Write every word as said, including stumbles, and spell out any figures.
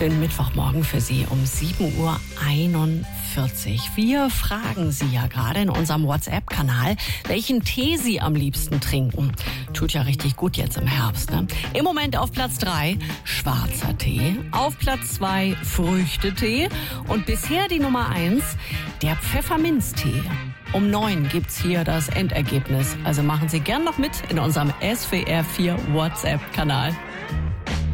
schönen Mittwochmorgen für Sie um sieben Uhr einundvierzig. Wir fragen Sie ja gerade in unserem WhatsApp-Kanal, welchen Tee Sie am liebsten trinken. Tut ja richtig gut jetzt im Herbst, ne? Im Moment auf Platz drei schwarzer Tee, auf Platz zwei Früchtetee und bisher die Nummer eins der Pfefferminztee. Um neun gibt's hier das Endergebnis. Also machen Sie gern noch mit in unserem S W R vier WhatsApp-Kanal.